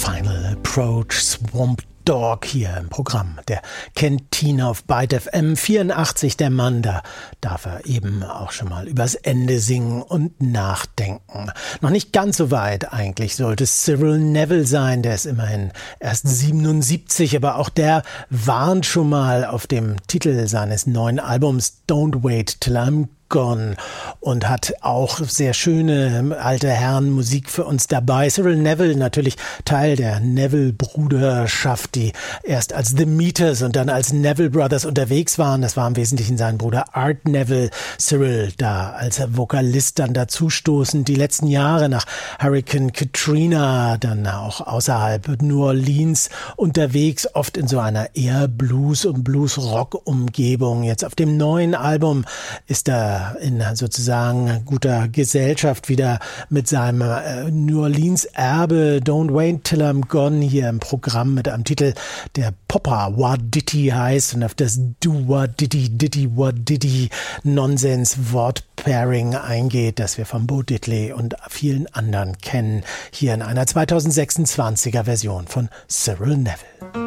Final Approach, Swamp Dog hier im Programm. Der kennt Tina auf Byte FM 84, der Mann, da darf er eben auch schon mal übers Ende singen und nachdenken. Noch nicht ganz so weit eigentlich sollte Cyril Neville sein, der ist immerhin erst 77, aber auch der warnt schon mal auf dem Titel seines neuen Albums Don't Wait Till I'm Gone und hat auch sehr schöne alte Herrenmusik für uns dabei. Cyril Neville natürlich Teil der Neville-Bruderschaft, die erst als The Meters und dann als Neville Brothers unterwegs waren. Das war im Wesentlichen sein Bruder Art Neville. Cyril da als Vokalist dann dazustoßen. Die letzten Jahre nach Hurricane Katrina dann auch außerhalb New Orleans unterwegs, oft in so einer eher Blues- und Blues-Rock-Umgebung. Jetzt auf dem neuen Album ist er in sozusagen guter Gesellschaft wieder mit seinem New Orleans Erbe Don't Wait Till I'm Gone hier im Programm mit einem Titel, der Poppa What Diddy heißt und auf das Do What Diddy Nonsens Wortpairing eingeht, das wir von Bo Diddley und vielen anderen kennen, hier in einer 2026er Version von Cyril Neville.